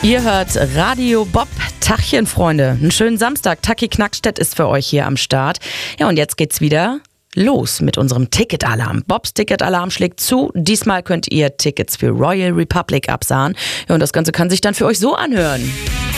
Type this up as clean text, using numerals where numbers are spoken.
Ihr hört Radio Bob. Tachchen, Freunde. Einen schönen Samstag. Taki Knackstedt ist für euch hier am Start. Ja, und jetzt geht's wieder los mit unserem Ticketalarm. Bobs Ticketalarm schlägt zu. Diesmal könnt ihr Tickets für Royal Republic absahen. Ja, und das Ganze kann sich dann für euch so anhören.